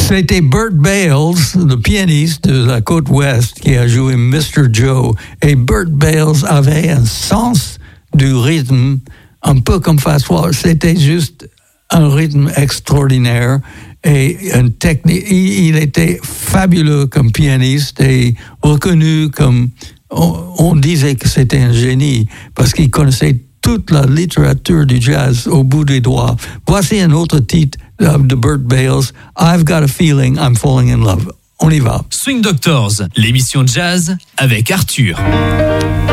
C'était Bert Bales, le pianiste de la côte ouest, qui a joué Mr. Joe. Et Bert Bales avait un sens du rythme, un peu comme François. C'était juste un rythme extraordinaire et une technique. Il était fabuleux comme pianiste et reconnu comme... On disait que c'était un génie parce qu'il connaissait toute la littérature du jazz au bout des doigts. Voici un autre titre de Bert Bales, I've Got a Feeling I'm Falling in Love. On y va. Swing Doctors, l'émission jazz avec Arthur.